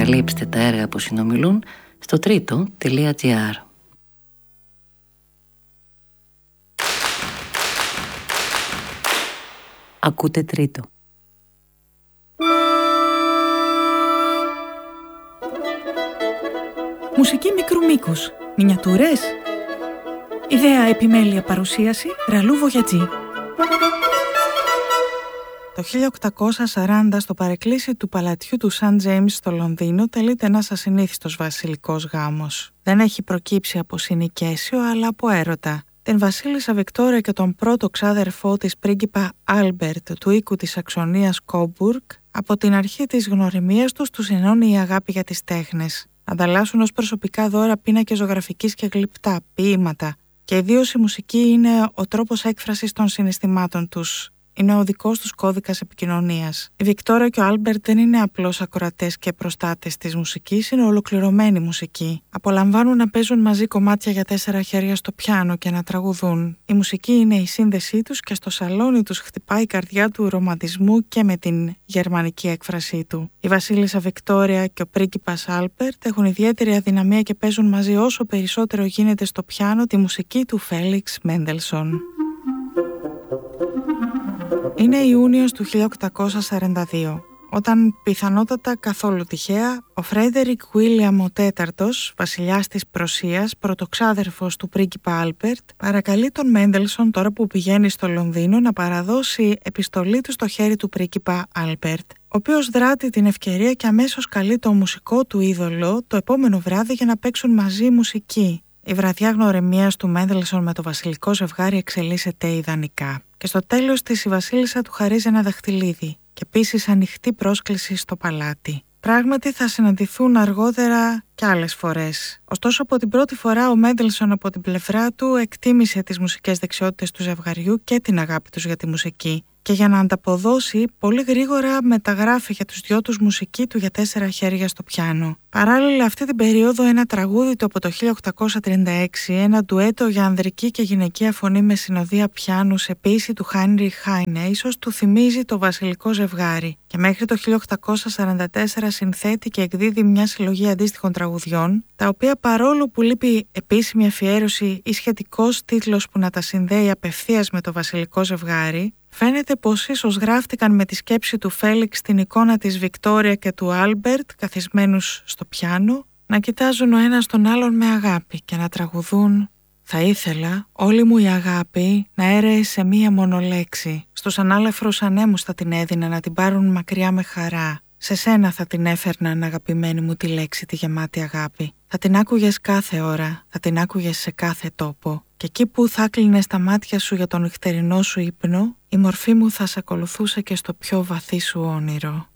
ανακαλύψτε τα έργα που συνομιλούν στο τρίτο.gr. Ακούτε Τρίτο. Μουσική μικρού μήκους. Μινιατούρες. Ιδέα, επιμέλεια, παρουσίαση Ραλού Βογιατζή. Το 1840 στο παρεκκλήσι του παλατιού του Σαντ Τζέιμς στο Λονδίνο τελείται ένας ασυνήθιστος βασιλικός γάμος. Δεν έχει προκύψει από συνοικέσιο αλλά από έρωτα. Την βασίλισσα Βικτόρια και τον πρώτο ξάδερφό της πρίγκιπα Άλμπερτ του οίκου της Σαξονίας Κόμπουργκ, από την αρχή της γνωριμίας τους ενώνει η αγάπη για τις τέχνες. Ανταλλάσσουν ως προσωπικά δώρα πίνακες ζωγραφικής και γλυπτά, ποίηματα, και ιδίως η μουσική είναι ο τρόπος έκφρασης των συναισθημάτων τους. Είναι ο δικός τους κώδικας επικοινωνίας. Η Βικτόρια και ο Άλμπερτ δεν είναι απλώς ακροατές και προστάτες της μουσικής, είναι ολοκληρωμένη μουσική. Απολαμβάνουν να παίζουν μαζί κομμάτια για 4 χέρια στο πιάνο και να τραγουδούν. Η μουσική είναι η σύνδεσή τους και στο σαλόνι τους χτυπάει η καρδιά του ρομαντισμού και με την γερμανική έκφρασή του. Η βασίλισσα Βικτόρια και ο πρίγκιπας Άλμπερτ έχουν ιδιαίτερη αδυναμία και παίζουν μαζί όσο περισσότερο γίνεται στο πιάνο τη μουσική του Φέλιξ Μέντελσον. Είναι Ιούνιος του 1842, όταν πιθανότατα καθόλου τυχαία ο Φρέντερικ Βίλιαμ ο τέταρτος, βασιλιάς της Πρωσίας, πρωτοξάδερφος του πρίγκιπα Άλμπερτ, παρακαλεί τον Μέντελσον, τώρα που πηγαίνει στο Λονδίνο, να παραδώσει επιστολή του στο χέρι του πρίγκιπα Άλμπερτ, ο οποίος δράτει την ευκαιρία και αμέσως καλεί το μουσικό του είδωλο το επόμενο βράδυ για να παίξουν μαζί μουσική. Η βραδιά γνωριμίας του Μέντελσον με το βασιλικό ζευγάρι εξελίσσεται ιδανικά. Και στο τέλος της η βασίλισσα του χαρίζει ένα δαχτυλίδι και επίσης ανοιχτή πρόσκληση στο παλάτι. Πράγματι θα συναντηθούν αργότερα κι άλλες φορές. Ωστόσο από την πρώτη φορά ο Μέντελσον από την πλευρά του εκτίμησε τις μουσικές δεξιότητες του ζευγαριού και την αγάπη τους για τη μουσική. Και για να ανταποδώσει, πολύ γρήγορα μεταγράφει για τους δυο τους μουσική του για 4 χέρια στο πιάνο. Παράλληλα, αυτή την περίοδο ένα τραγούδι του από το 1836, ένα ντουέτο για ανδρική και γυναικεία φωνή με συνοδεία πιάνου σε ποίηση του Χάινριχ Χάινε, ίσως του θυμίζει το βασιλικό ζευγάρι. Και μέχρι το 1844 συνθέτει και εκδίδει μια συλλογή αντίστοιχων τραγουδιών, τα οποία παρόλο που λείπει επίσημη αφιέρωση ή σχετικός τίτλος που να τα συνδέει απευθείας με το βασιλικό ζευγάρι, φαίνεται πως ίσως γράφτηκαν με τη σκέψη του Φέλιξ στην εικόνα της Βικτόρια και του Άλμπερτ καθισμένους στο πιάνο, να κοιτάζουν ο ένας τον άλλον με αγάπη και να τραγουδούν «Θα ήθελα όλη μου η αγάπη να έρεε σε μία μόνο λέξη. Στους ανάλαφρους ανέμους θα την έδινα να την πάρουν μακριά με χαρά. Σε σένα θα την έφερναν, αγαπημένη μου, τη λέξη τη γεμάτη αγάπη. Θα την άκουγες κάθε ώρα, θα την άκουγες σε κάθε τόπο. Και εκεί που θα κλείνες τα μάτια σου για τον νυχτερινό σου ύπνο, η μορφή μου θα σε ακολουθούσε και στο πιο βαθύ σου όνειρο».